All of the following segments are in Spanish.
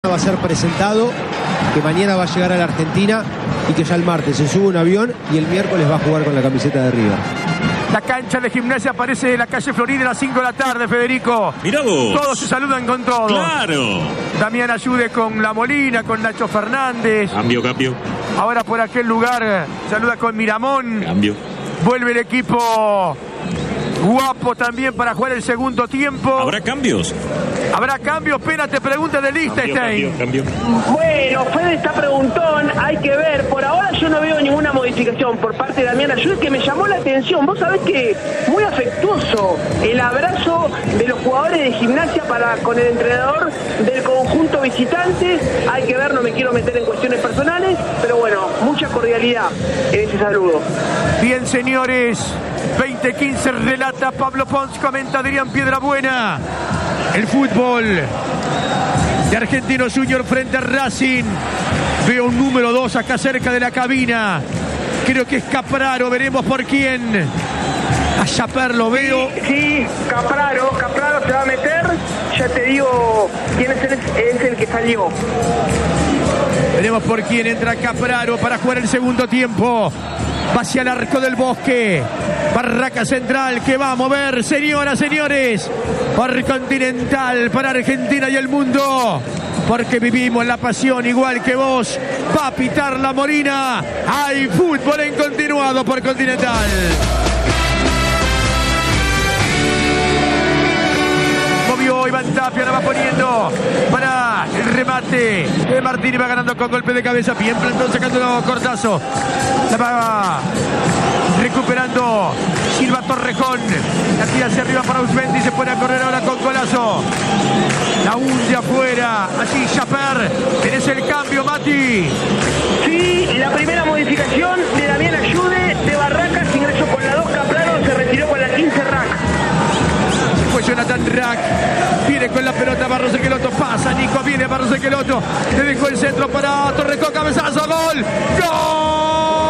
va a ser presentado, que mañana va a llegar a la Argentina y que ya el martes se sube un avión y el miércoles va a jugar con la camiseta de River. La cancha de Gimnasia aparece en la calle Florida a las 5 de la tarde, Federico. Mirá vos. Todos se saludan con todos. Claro. Damián Ayude con La Molina, con Nacho Fernández. Cambio. Ahora por aquel lugar saluda con Miramón. Cambio. Vuelve el equipo guapo también para jugar el segundo tiempo. ¿Habrá cambios? ¿Habrá cambios? Pena te pregunta de Liechtenstein. Cambio. Bueno, Fede está preguntón, hay que ver. Por ahora yo no veo ninguna modificación por parte de Damián Ayude, que me llamó la atención. Vos sabés que muy afectuoso el abrazo de los jugadores de Gimnasia con el entrenador del conjunto visitante. Hay que ver, no me quiero meter en cuestiones personales, pero bueno, mucha cordialidad en ese saludo. Bien, señores, 20:15 relata Pablo Pons, comenta Adrián Piedrabuena. El fútbol de Argentinos Junior frente a Racing. Veo un número 2 acá cerca de la cabina. Creo que es Capraro, veremos por quién. A Chaper lo veo. Sí, Capraro se va a meter. Ya te digo quién es el que salió. Veremos por quién entra Capraro para jugar el segundo tiempo. Va hacia el arco del Bosque. Barraca Central que va a mover, señoras, señores, por Continental, para Argentina y el mundo, porque vivimos la pasión igual que vos. Va a pitar La Molina. Hay fútbol en continuado por Continental. Movió Iván Tapia, la va poniendo para el remate. Martini va ganando con golpe de cabeza. Bien plantón, sacando Cortazo. La va recuperando Silva Torrejón. La tira hacia arriba para Usmendi. Se pone a correr ahora con Colazo. La hunde afuera. Allí Chaper. Tenés el cambio, Mati. Sí, la primera modificación de Damián Ayude de Barracas. Ingresó con la 2 Capraro. Se retiró con la 15 Rack. Fue Jonathan Rack. Viene con la pelota Barros Esqueloto. Pasa Nico. Viene Barros Esqueloto. Le dejó el centro para Torrejón. Cabezazo. Gol. ¡Gol!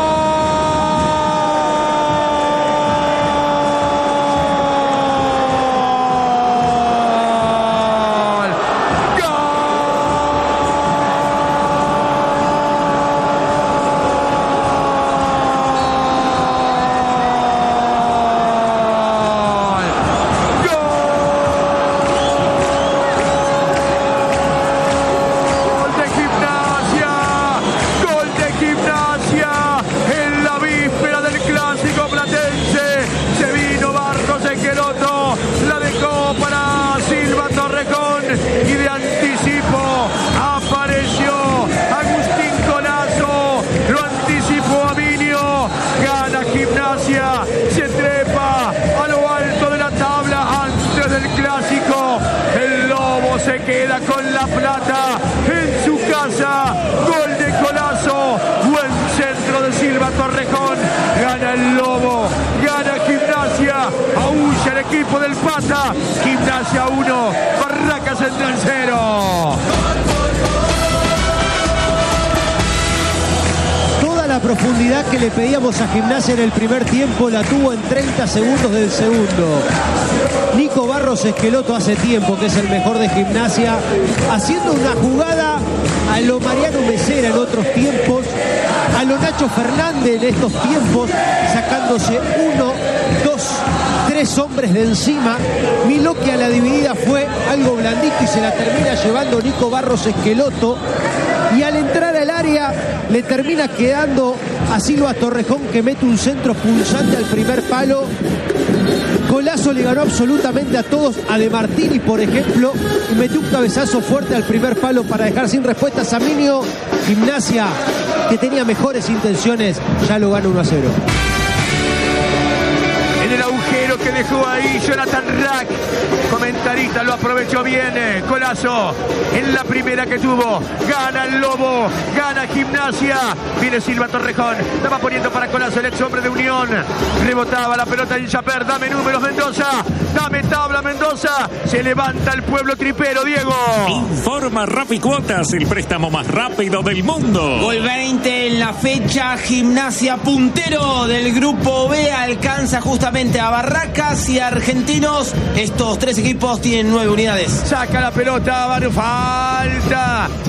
Y de anticipo apareció Agustín Colazo, lo anticipó Aminio, gana Gimnasia, se trepa a lo alto de la tabla antes del clásico. El Lobo se queda con la plata en su casa. Gol de Colazo, buen centro de Silva Torrejón. Gana el Lobo, gana Gimnasia, aúlla el equipo del Pata. Gimnasia 1, Barraca Central 0. Toda la profundidad que le pedíamos a Gimnasia en el primer tiempo la tuvo en 30 segundos del segundo. Nico Barros Esqueloto hace tiempo que es el mejor de Gimnasia, haciendo una jugada a lo Mariano Mesera en otros tiempos, a lo Nacho Fernández en estos tiempos, sacándose 1, 2, 3 hombres de encima. Miró que a la dividida fue algo blandito y se la termina llevando Nico Barros Esqueloto. Y al entrar al área le termina quedando a Silva Torrejón, que mete un centro pulsante al primer palo. Colazo le ganó absolutamente a todos, a De Martini por ejemplo, y metió un cabezazo fuerte al primer palo para dejar sin respuesta a Saminio. Gimnasia, que tenía mejores intenciones, ya lo gana 1-0. En el agujero que dejó ahí Jonathan Rack, comentarista, lo aprovechó bien. Colazo en la primera que tuvo. Gana el Lobo, gana Gimnasia. Viene Silva Torrejón, la va poniendo para Colazo, el ex hombre de Unión. Rebotaba la pelota en Chaper. Dame números, Mendoza. Dame tabla, Mendoza. Se levanta el pueblo tripero, Diego. Informa Rappi Cuotas, el préstamo más rápido del mundo. Gol 20 en la fecha. Gimnasia puntero del grupo B, alcanza justamente a Barracas y a Argentinos. Estos tres equipos tienen 9 unidades. Saca la pelota, falta.